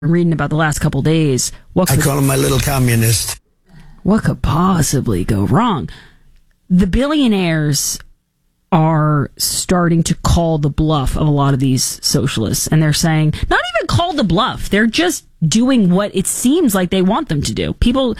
reading about the last couple days. I call him my little communist. What could possibly go wrong? The billionaires are starting to call the bluff of a lot of these socialists, and they're saying, not even call the bluff, they're just doing what it seems like they want them to do.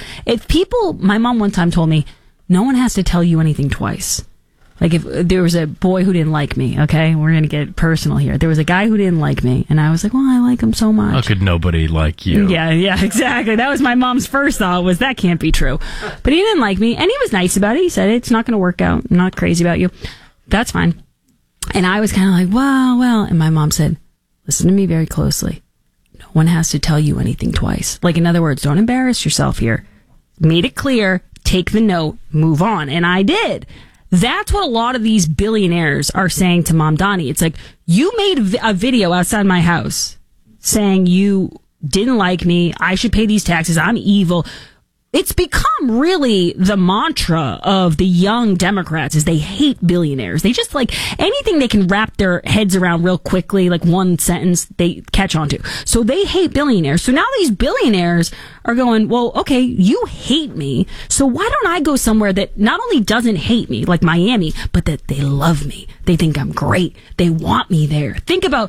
My mom one time told me, no one has to tell you anything twice. Like, if there was a boy who didn't like me, okay, we're going to get personal here. There was a guy who didn't like me, and I was like, well, I like him so much. How could nobody like you? Yeah, exactly. That was my mom's first thought, was that can't be true. But he didn't like me, and he was nice about it. He said, it's not going to work out. I'm not crazy about you. That's fine. And I was kind of like, well. And my mom said, listen to me very closely. No one has to tell you anything twice. Like, in other words, don't embarrass yourself here. Made it clear, take the note, move on. And I did. That's what a lot of these billionaires are saying to Mom Donnie. It's like, you made a video outside my house saying you didn't like me, I should pay these taxes, I'm evil. It's become really the mantra of the young Democrats is they hate billionaires. They just like anything they can wrap their heads around real quickly, like one sentence they catch on to. So they hate billionaires. So now these billionaires are going, well, okay, you hate me. So why don't I go somewhere that not only doesn't hate me, like Miami, but that they love me. They think I'm great. They want me there. Think about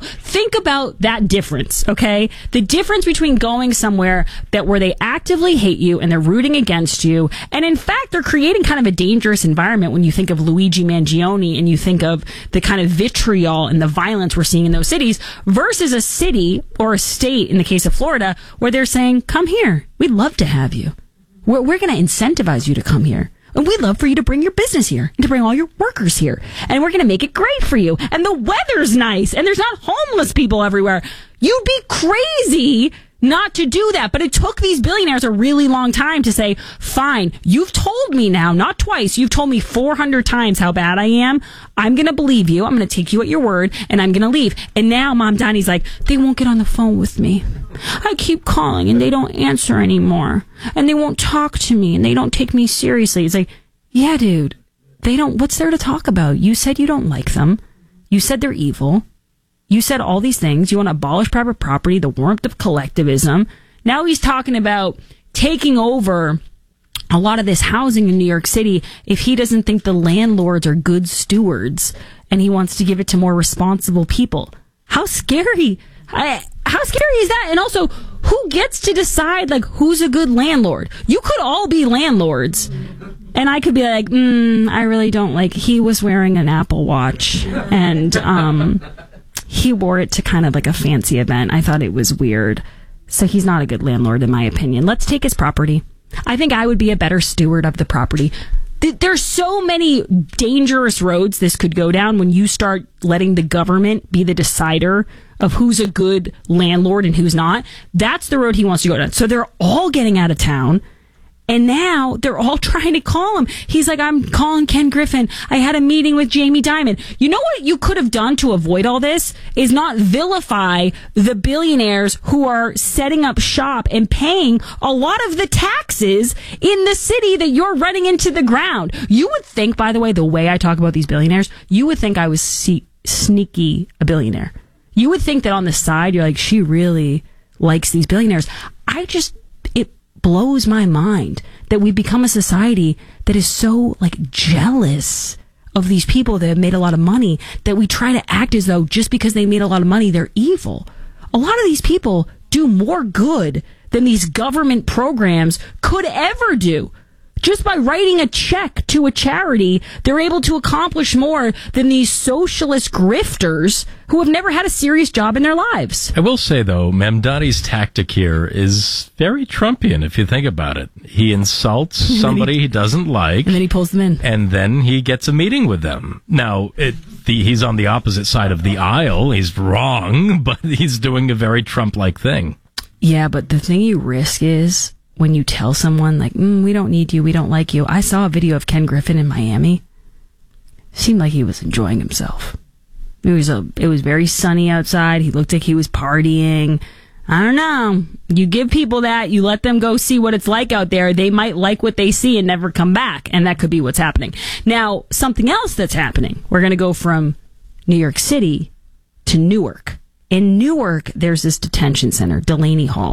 that difference, okay? The difference between going somewhere where they actively hate you and they're rooting against you. And in fact, they're creating kind of a dangerous environment when you think of Luigi Mangione and you think of the kind of vitriol and the violence we're seeing in those cities versus a city or a state, in the case of Florida, where they're saying, come here. We'd love to have you. We're going to incentivize you to come here. And we'd love for you to bring your business here and to bring all your workers here. And we're going to make it great for you. And the weather's nice. And there's not homeless people everywhere. You'd be crazy not to do that. But it took these billionaires a really long time to say, fine, you've told me now, not twice, you've told me 400 times how bad I am. I'm going to believe you. I'm going to take you at your word and I'm going to leave. And now Mom Donnie's like, they won't get on the phone with me. I keep calling and they don't answer anymore. And they won't talk to me and they don't take me seriously. It's like, yeah, dude, what's there to talk about? You said you don't like them. You said they're evil. You said all these things. You want to abolish private property, the warmth of collectivism. Now he's talking about taking over a lot of this housing in New York City if he doesn't think the landlords are good stewards and he wants to give it to more responsible people. How scary. How scary is that? And also, who gets to decide, like, who's a good landlord? You could all be landlords. And I could be like, I really don't like, he was wearing an Apple Watch and, he wore it to kind of like a fancy event. I thought it was weird. So he's not a good landlord, in my opinion. Let's take his property. I think I would be a better steward of the property. There's so many dangerous roads this could go down when you start letting the government be the decider of who's a good landlord and who's not. That's the road he wants to go down. So they're all getting out of town. And now they're all trying to call him. He's like, I'm calling Ken Griffin. I had a meeting with Jamie Dimon. You know what you could have done to avoid all this is not vilify the billionaires who are setting up shop and paying a lot of the taxes in the city that you're running into the ground. You would think, by the way I talk about these billionaires, you would think I was sneaky a billionaire. You would think that on the side, you're like, she really likes these billionaires. It blows my mind that we've become a society that is so like jealous of these people that have made a lot of money that we try to act as though just because they made a lot of money, they're evil. A lot of these people do more good than these government programs could ever do. Just by writing a check to a charity, they're able to accomplish more than these socialist grifters who have never had a serious job in their lives. I will say, though, Mamdani's tactic here is very Trumpian, if you think about it. He insults somebody he doesn't like. And then he pulls them in. And then he gets a meeting with them. Now, he's on the opposite side of the aisle. He's wrong, but he's doing a very Trump-like thing. Yeah, but the thing you risk is when you tell someone, like, we don't need you, we don't like you. I saw a video of Ken Griffin in Miami. Seemed like he was enjoying himself. It was very sunny outside. He looked like he was partying. I don't know. You give people that, you let them go see what it's like out there. They might like what they see and never come back. And that could be what's happening. Now, something else that's happening. We're going to go from New York City to Newark. In Newark, there's this detention center, Delaney Hall.